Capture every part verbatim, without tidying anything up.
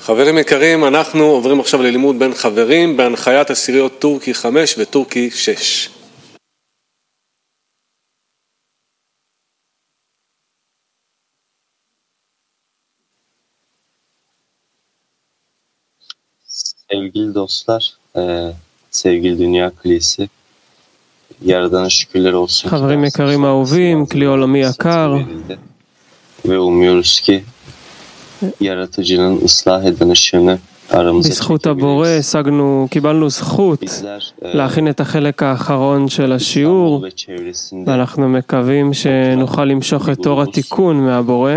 חברים יקרים, אנחנו עוברים עכשיו ללימוד בין חברים בהנחיית עשיריות טורקי חמש וטורקי שש. Sevgili dostlar, e, sevgili Dünya Kilisi, Yaradan'a şükürler olsun. חברים יקרים אהובים, כלי עולמי יקר. Ve umuyoruz ki yaratıcının ıslah eden ışığını aramıza בזכות הבורא השגנו, קיבלנו זכות להכין את החלק האחרון של השיעור, ואנחנו מקווים שנוכל למשוך את אור התיקון מהבורא.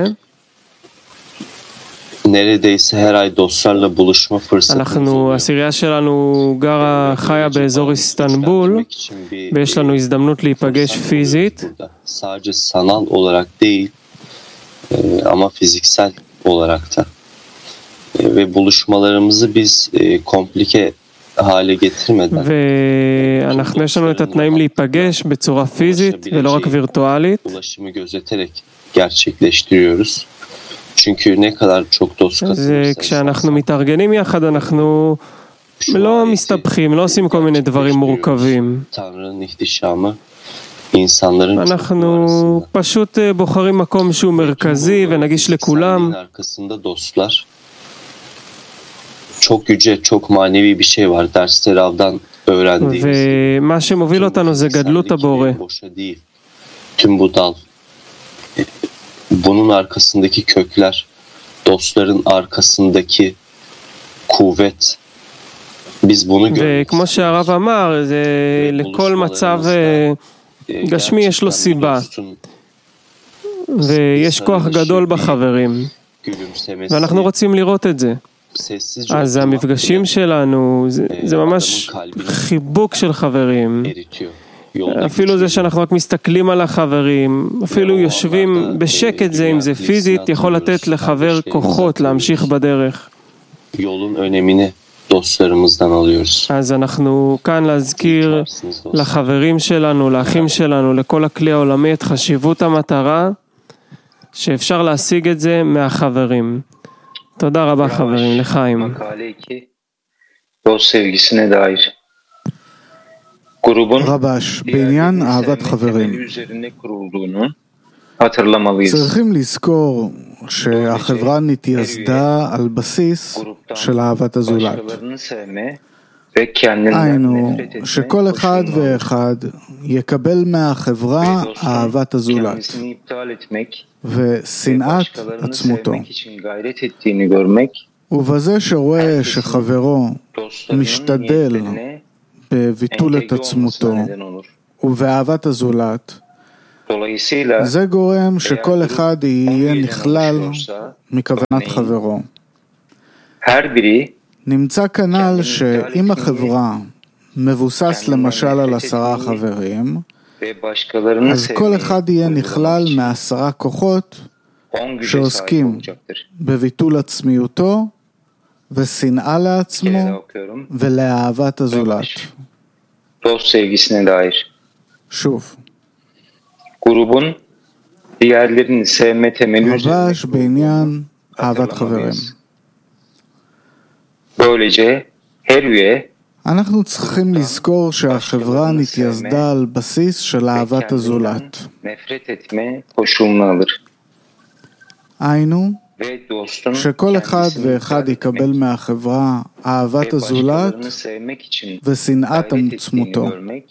neredeyse her ay dostlarla buluşma fırsatı. אנחנו, הסירייה שלנו גרה, חיה באזור איסטנבול, ויש לנו הזדמנות להיפגש פיזית. Sadece sanal olarak değil, ama fiziksel olarak da. Ve buluşmalarımızı biz komplike hale getirmeden. ואנחנו, יש לנו את התנאים להיפגש בצורה פיזית ולא רק וירטואלית. Ulaşımı gözeterek gerçekleştiriyoruz. çünkü ne kadar çok dost זה כשאנחנו מתארגנים יחד, אנחנו לא מסתבכים, לא עושים כל מיני דברים מורכבים. אנחנו פשוט בוחרים מקום שהוא מרכזי ונגיש לכולם. çok yüce, çok manevi bir şey var dersleri avdan öğrendiğimiz. ומה שמוביל אותנו זה גדלות הבורא. Tüm bu dal, bunun arkasındaki kökler, dostların arkasındaki kuvvet, biz bunu görüyoruz. וכמו שהרב אמר, זה לכל מצב גשמי יש לו סיבה, ויש כוח גדול בחברים, ואנחנו רוצים לראות את זה. אז המפגשים שלנו, זה, זה ממש חיבוק של חברים. אפילו זה שאנחנו רק מסתכלים על החברים, אפילו יושבים בשקט זה, אם זה פיזית, יכול לתת לחבר כוחות להמשיך בדרך. אז אנחנו כאן להזכיר לחברים שלנו, לאחים שלנו, לכל הכלי העולמי, את חשיבות המטרה, שאפשר להשיג את זה מהחברים. תודה רבה חברים, לחיים. רבש, בעניין אהבת חברים, צריכים לזכור שהחברה נתייסדה על בסיס של אהבת הזולת. היינו, שכל אחד ואחד יקבל מהחברה אהבת הזולת ושנאת עצמותו. ובזה שרואה שחברו משתדל בביטול את עצמותו ובאהבת הזולת, זה גורם שכל אחד יהיה נכלל מכוונת חברו. נמצא כנ"ל שאם החברה מבוסס למשל על עשרה חברים, אז כל אחד יהיה נכלל מעשרה כוחות שעוסקים בביטול עצמיותו ושנאה לעצמו ולאהבת הזולת. שוב, רבש בעניין אהבת חברים. אנחנו צריכים לזכור שהחברה נתייסדה על בסיס של אהבת הזולת. היינו, שכל אחד ואחד יקבל מהחברה אהבת הזולת ושנאת עצמותו.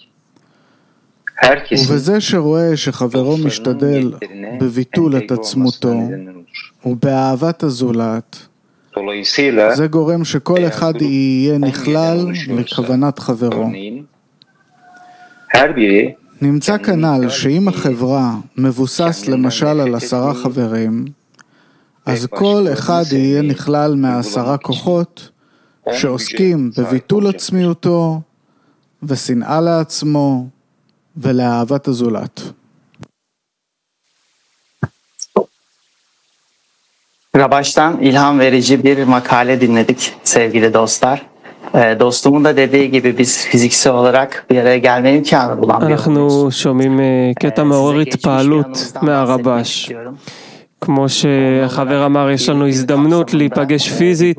ובזה שרואה שחברו משתדל בביטול את עצמותו ובאהבת הזולת, זה גורם שכל אחד יהיה נכלל לכוונת חברו. נמצא כנ"ל שאם החברה מבוסס למשל על עשרה חברים, אז כל אחד יהיה נכלל מעשרה כוחות שעוסקים בביטול עצמיותו ושנאה לעצמו ולאהבת הזולת. Rabaş'tan ilham verici bir makale dinledik sevgili dostlar. Dostumun da dediği gibi biz fiziksel olarak bir araya gelme imkanı bulan bir אנחנו שומעים קטע מעורר התפעלות מהרבש. כמו שהחבר אמר, יש לנו הזדמנות להיפגש פיזית.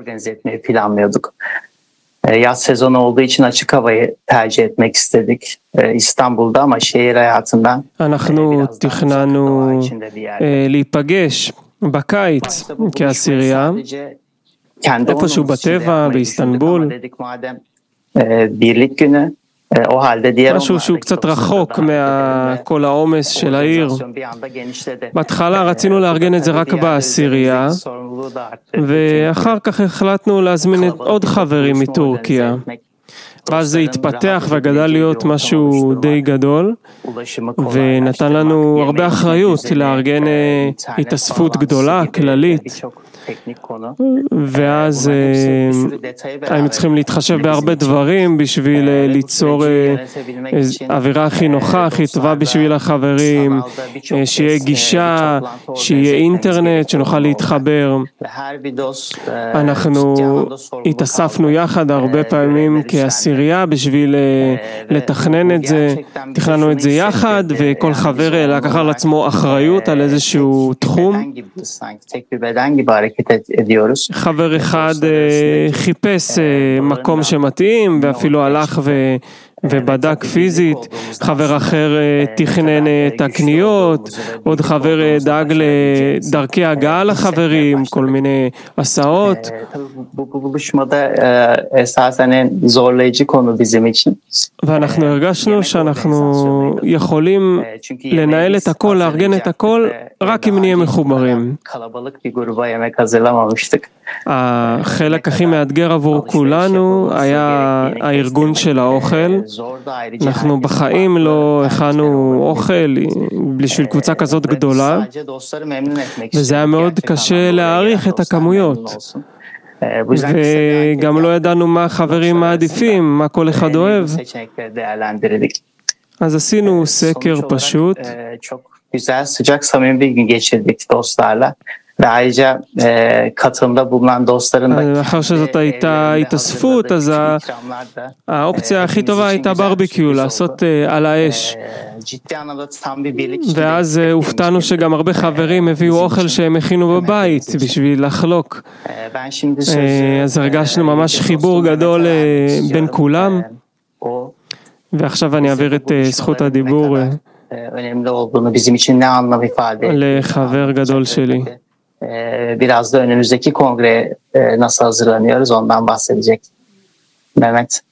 Yaz sezonu olduğu için açık havayı tercih etmek istedik İstanbul'da ama şehir hayatından אנחנו תכננו להיפגש בקיץ כעשירייה, איפשהו בטבע, באיסטנבול. birlik günü. משהו שהוא קצת רחוק מכל העומס של העיר. בהתחלה רצינו לארגן את זה רק בעשירייה, ואחר כך החלטנו להזמין עוד חברים מטורקיה. ואז זה התפתח וגדל להיות משהו די גדול, ונתן לנו הרבה אחריות לארגן התאספות גדולה, כללית. ואז היינו צריכים להתחשב בהרבה דברים בשביל ליצור אווירה הכי נוחה, הכי טובה בשביל החברים, שיהיה גישה, שיהיה אינטרנט, שנוכל להתחבר. אנחנו התאספנו יחד הרבה פעמים כעשירייה בשביל לתכנן את זה, תכננו את זה יחד, וכל חבר לקח על עצמו אחריות על איזשהו תחום. חבר אחד חיפש מקום שמתאים ואפילו הלך ובדק פיזית, חבר אחר תכנן את הקניות, עוד חבר דאג לדרכי הגעה לחברים, כל מיני הסעות. ואנחנו הרגשנו שאנחנו יכולים לנהל את הכל, לארגן את הכל, רק אם נהיה מחוברים. החלק הכי מאתגר עבור כולנו היה הארגון של האוכל. אנחנו בחיים לא הכנו אוכל בשביל קבוצה כזאת גדולה, וזה היה מאוד קשה להעריך את הכמויות. וגם לא ידענו מה החברים מעדיפים, מה כל אחד אוהב. אז עשינו סקר פשוט. Güzel, sıcak, samimi bir gün geçirdik dostlarla. Ve ayrıca e, katılımda bulunan dostların da... לאחר שזאת הייתה התאספות, אז האופציה הכי טובה הייתה ברביקיו, לעשות על האש. ואז הופתענו שגם הרבה חברים הביאו אוכל שהם הכינו בבית בשביל לחלוק. אז הרגשנו ממש חיבור גדול בין כולם. ועכשיו אני אעביר את זכות הדיבור לחבר גדול שלי. Biraz da önümüzdeki kongre nasıl hazırlanıyoruz ondan bahsedecek Mehmet.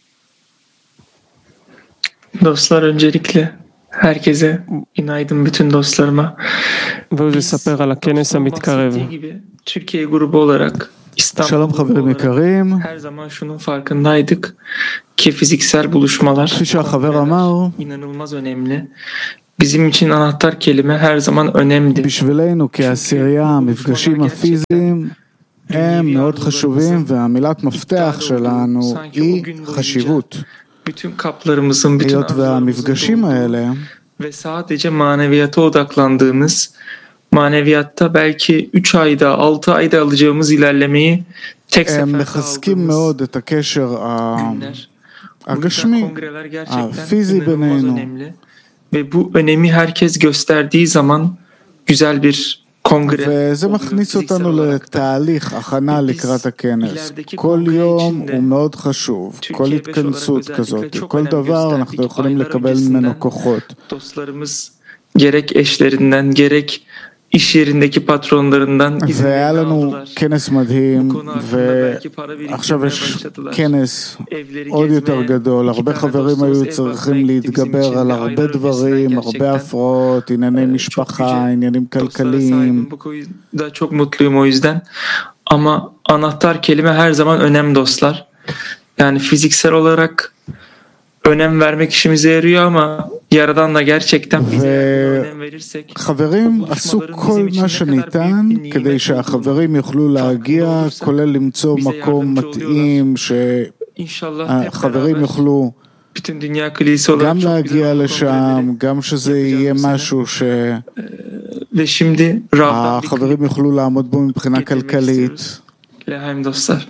Dostlar, öncelikle herkese günaydın, bütün dostlarıma. והוא יספר על הכנס המתקרב. Türkiye grubu olarak שלום חברים יקרים, her zaman şunun farkındaydık ki fiziksel buluşmalar כפי שהחבר אמר, inanılmaz önemli. bizim için anahtar kelime her zaman önemli. בשבילנו כעשירייה המפגשים הפיזיים הם מאוד חשובים, והמילת מפתח שלנו היא חשיבות. bütün kaplarımızın, bütün היות והמפגשים האלה ve sadece maneviyata odaklandığımız, maneviyatta belki üç ayda, altı ayda alacağımız ilerlemeyi tek seferde מחזקים מאוד את הקשר הגשמי, הפיזי בינינו. ve bu önemi herkes gösterdiği zaman güzel bir kongre. וזה מכניס אותנו לתהליך הכנה לקראת הכנס. כל יום הוא מאוד חשוב, כל התכנסות כזאת, כל דבר אנחנו יכולים לקבל ממנו כוחות. dostlarımız gerek eşlerinden gerek iş yerindeki patronlarından izin והיה לנו aldılar. כנס מדהים, ועכשיו יש כנס עוד יותר גדול. הרבה חברים היו צריכים להתגבר על הרבה דברים, הרבה הפרעות, ענייני משפחה, עניינים כלכליים. Bu konuda çok mutluyum o yüzden. Ama anahtar kelime her zaman önem dostlar. Yani fiziksel olarak önem vermek işimize yarıyor ama Yaradan da gerçekten bize önem verirsek, חברים עשו כל מה שניתן כדי שהחברים יוכלו להגיע, כולל למצוא מקום מתאים שהחברים יוכלו bütün dünya kilisi olarak גם çok להגיע güzel לשם, גם שזה יהיה משהו ve şimdi Rab'dan שהחברים יוכלו לעמוד בו מבחינה כלכלית. Lehaim dostlar.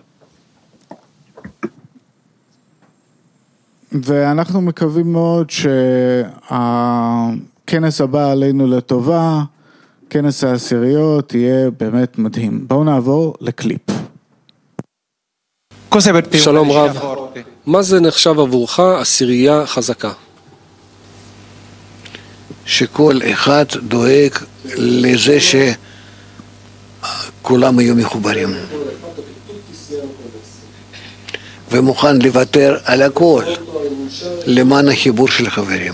ואנחנו מקווים מאוד שהכנס הבא עלינו לטובה, כנס העשיריות יהיה באמת מדהים. בואו נעבור לקליפ. שלום רב, מה זה נחשב עבורך עשירייה חזקה? שכל אחד דואג לזה שכולם יהיו מחוברים ומוכן לוותר על הכל למען החיבור של חברים.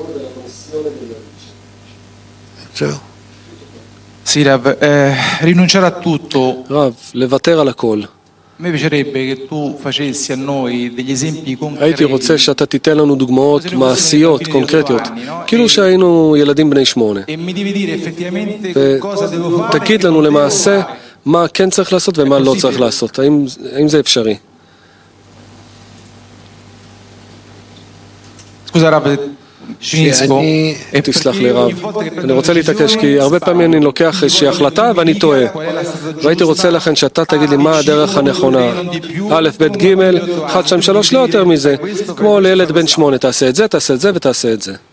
זהו. Sì, Rav, eh, rinunciare a tutto. רב, לוותר על הכל. A me piacerebbe che tu facessi a noi degli esempi concreti. הייתי רוצה שאתה תיתן לנו דוגמאות מעשיות, קונקרטיות, כאילו שהיינו ילדים בני שמונה. ותגיד לנו למעשה מה כן צריך לעשות ומה לא צריך לעשות. האם, האם זה אפשרי? Scusa, Rav, תסלח לי רב, אני רוצה להתעקש כי הרבה פעמים אני לוקח איזושהי החלטה ואני טועה והייתי רוצה לכן שאתה תגיד לי מה הדרך הנכונה א', ב', ג', אחת, שתיים, שלוש, לא יותר מזה כמו לילד בן שמונה, תעשה את זה, תעשה את זה ותעשה את זה